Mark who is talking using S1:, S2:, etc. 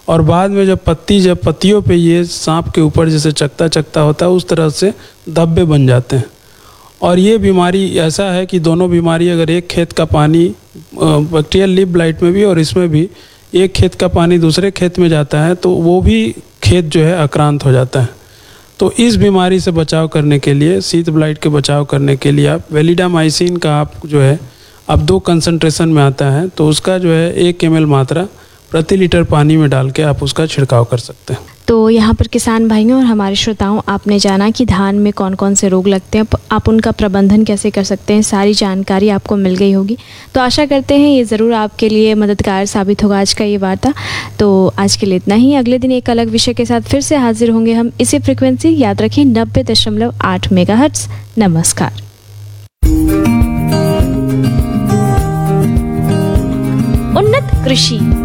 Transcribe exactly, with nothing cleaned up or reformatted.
S1: और बाद में जब पत्ती जब पत्तियों पे ये सांप के ऊपर जैसे चकता चकता होता है उस तरह से धब्बे बन जाते हैं। और ये बीमारी ऐसा है कि दोनों बीमारी अगर एक खेत का पानी बैक्टीरियल लीफ ब्लाइट में भी और इसमें भी एक खेत का पानी दूसरे खेत में जाता है तो वो भी खेत जो है आक्रांत हो जाता है। तो इस बीमारी से बचाव करने के लिए, शीत ब्लाइट के बचाव करने के लिए आप वेलिडामाइसिन का आप जो है अब दो कंसंट्रेशन में आता है तो उसका जो है एक एम एल मात्रा प्रति लीटर पानी में डाल के आप उसका छिड़काव कर सकते हैं।
S2: तो यहाँ पर किसान भाइयों और हमारे श्रोताओं, आपने जाना कि धान में कौन कौन से रोग लगते हैं, आप उनका प्रबंधन कैसे कर सकते हैं, सारी जानकारी आपको मिल गई होगी। तो आशा करते हैं ये ज़रूर आपके लिए मददगार साबित होगा आज का ये वार्ता। तो आज के लिए इतना ही। अगले दिन एक अलग विषय के साथ फिर से हाजिर होंगे हम इसी फ्रिक्वेंसी, याद रखें नब्बे दशमलव आठ मेगाहर्ट्ज़। नमस्कार।
S3: उन्नत कृषि